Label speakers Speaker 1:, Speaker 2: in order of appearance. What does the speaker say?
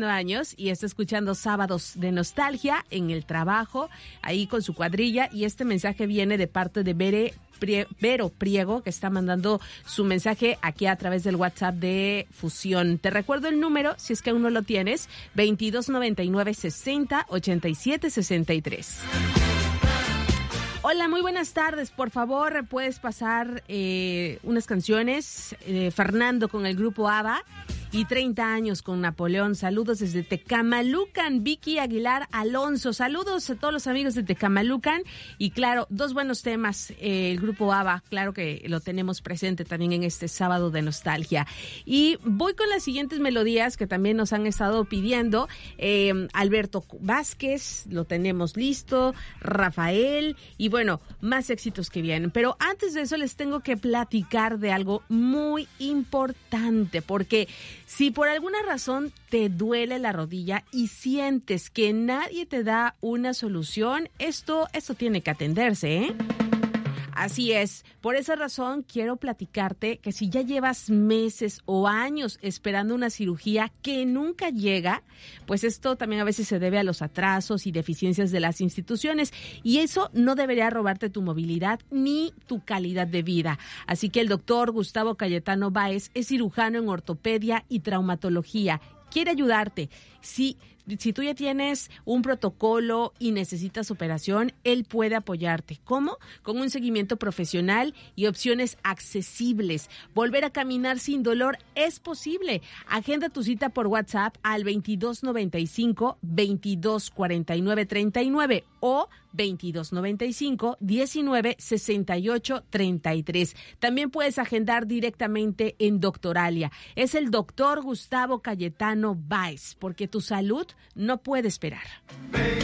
Speaker 1: años y está escuchando Sábados de Nostalgia en el trabajo, ahí con su cuadrilla, y este mensaje viene de parte de Vero Priego, que está mandando su mensaje aquí a través del WhatsApp de Fusión. Te recuerdo el número, si es que aún no lo tienes, 2299 60 87 63. Hola, muy buenas tardes. Por favor, puedes pasar unas canciones. Fernando con el grupo ABBA y 30 años con Napoleón. Saludos desde Tecamalucan. Vicky Aguilar Alonso. Saludos a todos los amigos de Tecamalucan. Y claro, dos buenos temas. El grupo ABBA, claro que lo tenemos presente también en este sábado de nostalgia. Y voy con las siguientes melodías que también nos han estado pidiendo. Alberto Vázquez, lo tenemos listo. Rafael, y bueno, más éxitos que vienen. Pero antes de eso les tengo que platicar de algo muy importante, porque si por alguna razón te duele la rodilla y sientes que nadie te da una solución, esto tiene que atenderse, ¿eh? Así es, por esa razón quiero platicarte que si ya llevas meses o años esperando una cirugía que nunca llega, pues esto también a veces se debe a los atrasos y deficiencias de las instituciones, y eso no debería robarte tu movilidad ni tu calidad de vida. Así que el doctor Gustavo Cayetano Báez es cirujano en ortopedia y traumatología. Quiere ayudarte. Si tú ya tienes un protocolo y necesitas operación, él puede apoyarte. ¿Cómo? Con un seguimiento profesional y opciones accesibles. Volver a caminar sin dolor es posible. Agenda tu cita por WhatsApp al 2295 2249 39 o 2295 19 68 33. También puedes agendar directamente en Doctoralia. Es el doctor Gustavo Cayetano Báez, porque tu salud no puede esperar.